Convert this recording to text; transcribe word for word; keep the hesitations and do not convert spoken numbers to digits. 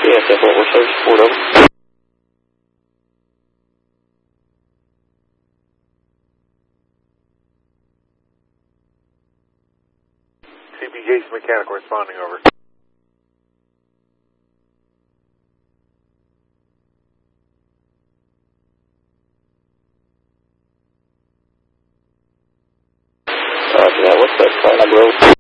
Yeah, ten four, we're service support over. C B Jason Mechanical responding over. Roger that, what's that flag road?